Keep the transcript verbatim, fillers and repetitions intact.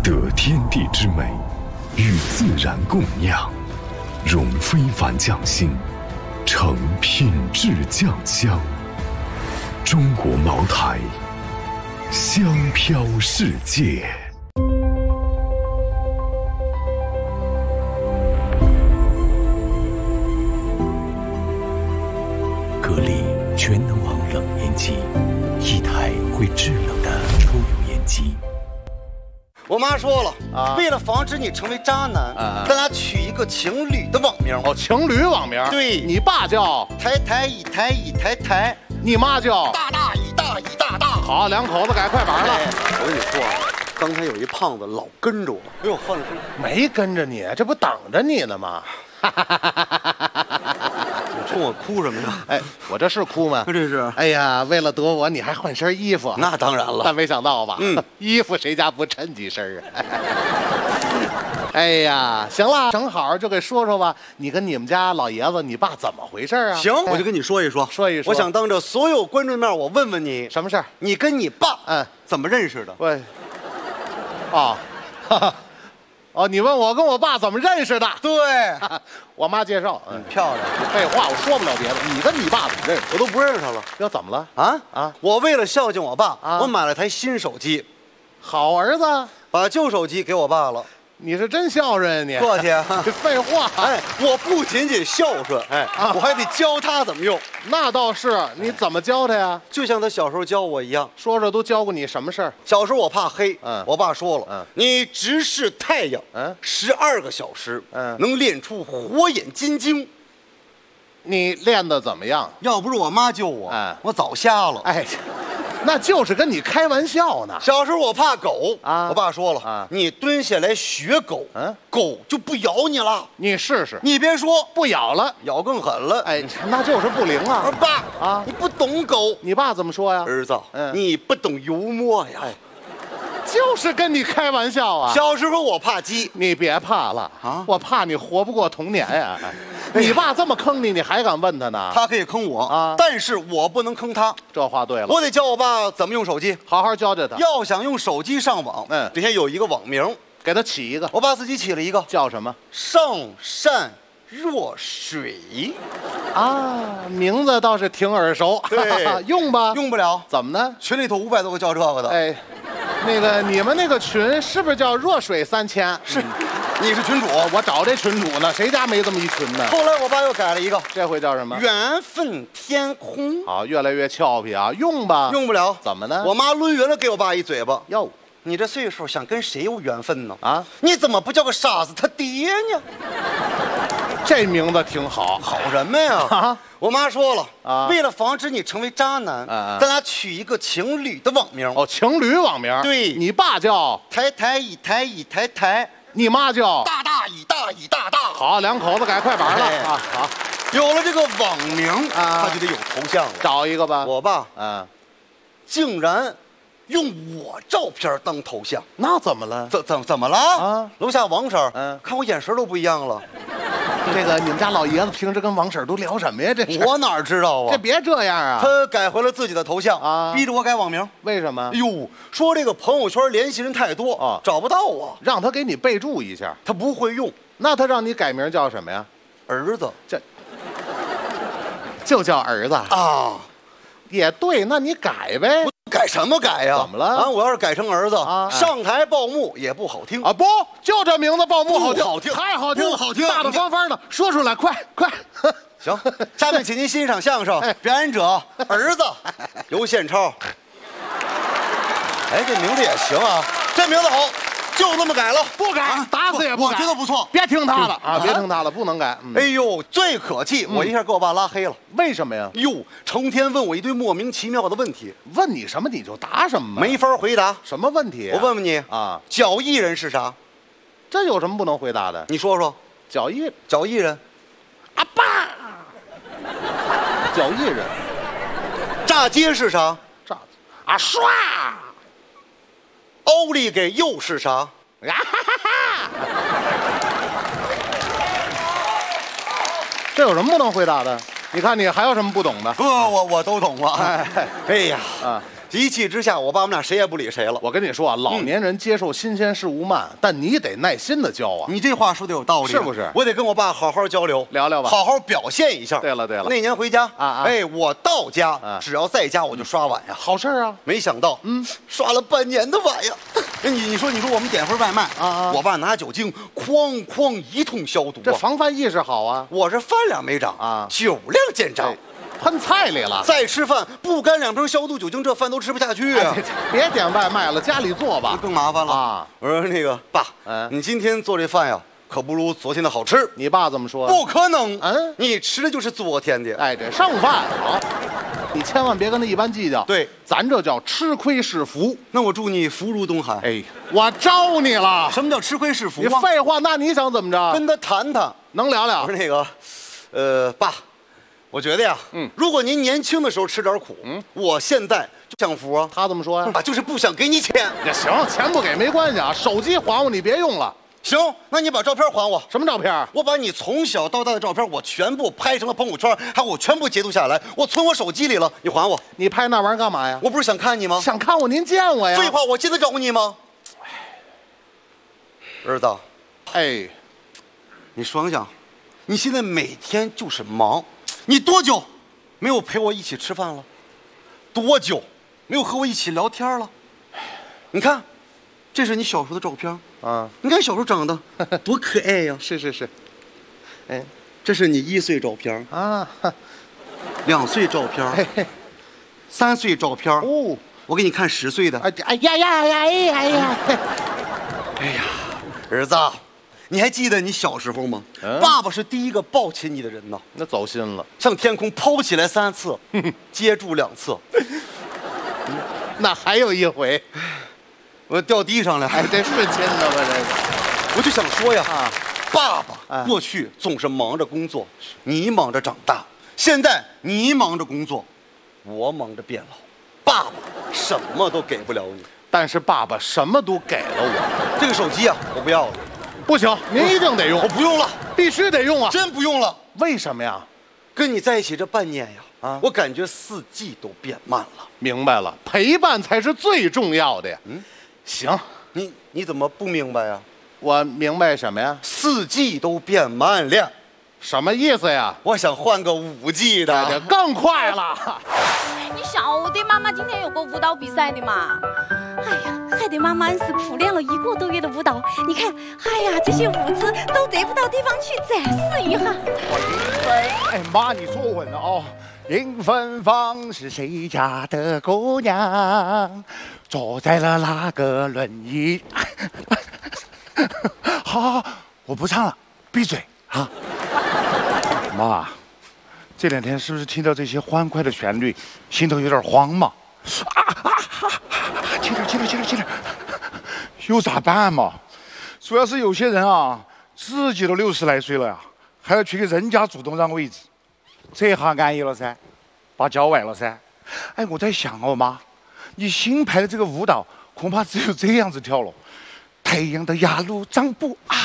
得天地之美，与自然共酿，融非凡匠心，成品质酱香。中国茅台，香飘世界。格力全能王冷烟机，一台会制冷的抽油烟机。 我妈说了啊， 为了防止你成为渣男， 啊、 咱俩取一个情侣的网名。 哦，情侣网名。 对， 你爸叫台台一台一台台， 你妈叫大大一大一大大。 好，两口子改快板了。 哎、我跟你说啊，刚才有一胖子老跟着我，哎呦，换了身。 没跟着你，这不等着你呢吗？ 你冲我哭什么呀？ 哎，我这是哭吗？ 这是。 哎呀，为了躲我，你还换身衣服。 那当然了。 但没想到吧？ 嗯， 衣服谁家不衬几身啊？哎呀，行了，正好就给说说吧。你跟你们家老爷子，你爸怎么回事啊？ 行，我就跟你说一说， 说一说。 我想当着所有观众面，我问问你， 什么事儿？ 你跟你爸嗯怎么认识的？ 喂，哦，哈哈。哦，你问我跟我爸怎么认识的？ 对， 我妈介绍。 嗯，漂亮。 废话，我说不了别的。你跟你爸怎么认识？ 我都不认识他了。 要怎么了？ 啊啊！ 我为了孝敬我爸， 啊、 我买了台新手机。 好儿子， 把旧手机给我爸了。 你是真孝顺你。 客气。 这废话。 哎，我不仅仅孝顺，哎，啊、我还得教他怎么用。 那倒是，你怎么教他呀？ 就像他小时候教我一样。 说说都教过你什么事儿？ 小时候我怕黑， 嗯， 我爸说了， 嗯， 你直视太阳， 嗯， 十二个小时， 嗯， 能练出火眼金睛。 你练得怎么样？ 要不是我妈救我， 哎， 我早瞎了。 哎，那就是跟你开玩笑呢。 小时候我怕狗啊， 我爸说了啊， 你蹲下来学狗， 嗯， 狗就不咬你了。 你试试。 你别说， 不咬了， 咬更狠了。 哎，那就是不灵啊。 爸啊， 你不懂狗。 你爸怎么说呀？ 儿子， 嗯， 你不懂幽默呀。 哎，就是跟你开玩笑啊。 小时候我怕鸡， 你别怕了啊， 我怕你活不过童年呀。你爸这么坑你，你还敢问他呢？ 他可以坑我啊， 但是我不能坑他。 这话对了， 我得教我爸怎么用手机， 好好教教他。 要想用手机上网， 嗯， 得先有一个网名， 给他起一个。 我爸自己起了一个， 叫什么？ 上善若水。 啊，名字倒是挺耳熟。 对， 用吧？ 用不了。 怎么呢？ 群里头五百多个叫这个的。 哎，那个你们那个群是不是叫弱水三千？ 是。你是群主， 我找这群主呢，谁家没这么一群呢？ 后来我爸又改了一个， 这回叫什么？ 缘分天空。 好，越来越俏皮啊，用吧？ 用不了。 怎么呢？ 我妈抡圆了给我爸一嘴巴。 哟， 你这岁数想跟谁有缘分呢？ 啊， 你怎么不叫个傻子他爹呢？ 这名字挺好， 好什么呀？ 啊， 我妈说了啊， 为了防止你成为渣男， 啊、 咱俩取一个情侣的网名。 哦，情侣网名。 对， 你爸叫台台一台一台台， 你妈叫大大一大一大大。 好，两口子改快板了、哎、啊！好， 有了这个网名啊， 他就得有头像了。 找一个吧。 我爸啊， 竟然用我照片当头像， 那怎么了？ 怎怎怎么了？啊，楼下王婶，嗯，看我眼神都不一样了。 这个你们家老爷子平时跟王婶都聊什么呀？这我哪知道啊？ 这别这样啊！ 他改回了自己的头像啊，逼着我改网名。 为什么？ 哎呦，说这个朋友圈联系人太多啊，找不到我， 让他给你备注一下。 他不会用， 那他让你改名叫什么呀？ 儿子， 这就叫儿子啊。 也对，那你改呗。 改什么改呀？ 怎么了啊？我要是改成儿子啊， 上台报幕也不好听啊！不，就这名字报幕好听， 好听， 太好听， 不好听， 大大方方的说出来，快快。 行，下面请您欣赏相声，表演者儿子尤宪超。哎，这名字也行啊，这名字好。就那么改了， 不改，啊、打死也不改。 我觉得不错， 别听他的啊，别听他的，不能改。 嗯、哎呦，最可气，我一下给我爸拉黑了。 为什么呀？ 哟，成天问我一堆莫名其妙的问题， 问你什么你就答什么， 没法回答。 什么问题、 啊？我问问你啊， 脚艺人是啥？ 这有什么不能回答的？ 你说说， 脚艺脚艺人， 阿爸，脚艺人， 炸街是啥？ 炸啊唰。 欧丽给又是啥？ 啊哈哈哈！这有什么不能回答的？你看你还有什么不懂的？ 不，我我都懂了。 哎， 哎呀， 啊， 一气之下，我爸我们俩谁也不理谁了。 我跟你说啊，老年人接受新鲜事物慢，但你得耐心的教啊。 你这话说的有道理， 是不是？ 我得跟我爸好好交流， 聊聊吧， 好好表现一下。 对了对了， 那年回家啊啊， 哎，我到家啊只要在家我就刷碗呀， 好事啊。 没想到，嗯，刷了半年的碗呀。你你说你说我们点份外卖啊啊， 我爸拿酒精哐哐一通消毒， 这防范意识好啊。 我这饭量没涨啊， 酒量见长。 喷菜里了， 再吃饭不干两瓶消毒酒精，这饭都吃不下去啊！ 别点外卖了，家里做吧， 更麻烦了啊！ 我说那个爸， 嗯， 你今天做这饭呀，可不如昨天的好吃。 你爸怎么说？ 不可能， 嗯， 你吃的就是昨天的。 哎，这剩饭好，你千万别跟他一般计较。 对， 咱这叫吃亏是福。 那我祝你福如东海。 哎，我招你了。 什么叫吃亏是福？ 你废话，那你想怎么着？ 跟他谈谈， 能聊聊。 我说那个，呃，爸。我觉得呀，嗯，如果您年轻的时候吃点苦，嗯，我现在就享福啊。 他怎么说呀？ 啊，就是不想给你钱。 也行，钱不给没关系啊，手机还我，你别用了。 行，那你把照片还我。 什么照片？ 我把你从小到大的照片，我全部拍成了朋友圈，还有我全部截图下来，我存我手机里了。你还我。 你拍那玩意儿干嘛呀？ 我不是想看你吗？ 想看我，您见我呀。 废话，我见得着你吗？儿子， 哎， 你想想，你现在每天就是忙，你多久没有陪我一起吃饭了？多久没有和我一起聊天了？你看，这是你小时候的照片啊，你看小时候长得多可爱呀！ 是是是， 哎，这是你一岁照片啊， 两岁照片，三岁照片哦，我给你看十岁的。 哎哎呀呀呀哎呀呀！ 哎呀，儿子。你还记得你小时候吗？嗯、爸爸是第一个抱起你的人呐， 那走心了， 向天空抛起来三次，接住两次， 那还有一回， 我掉地上了。 哎，这是亲的吗？这个， 我就想说呀，啊、爸爸、 啊、 过去总是忙着工作，你忙着长大，现在你忙着工作，我忙着变老，爸爸什么都给不了你， 但是爸爸什么都给了我。 这个手机啊，我不要了。 不行，您一定得用。 我不用了， 必须得用啊！ 真不用了。 为什么呀？ 跟你在一起这半年呀，啊，我感觉四季都变慢了。 明白了，陪伴才是最重要的呀。嗯，行， 你你怎么不明白呀？ 我明白什么呀？ 四季都变慢了， 什么意思呀？ 我想换个五 G 的， 更快了。 你晓得妈妈今天有个舞蹈比赛的嘛？哎呀，害得妈妈是苦练了一个多月的舞蹈。你看，哎呀，这些舞姿都得不到地方去展示一下。 哎妈，你说稳了哦。迎芬芳是谁家的姑娘，坐在了那个轮椅。好，好，好，我不唱了，闭嘴啊！妈，这两天是不是听到这些欢快的旋律，心头有点慌嘛？啊啊啊！轻点，轻点，轻点，轻点！有咋办嘛？主要是有些人啊，自己都六十来岁了呀，还要去给人家主动让位置，这下安逸了噻，把脚崴了噻。哎，我在想哦，妈，你新排的这个舞蹈，恐怕只有这样子跳了。太阳的压路长不啊，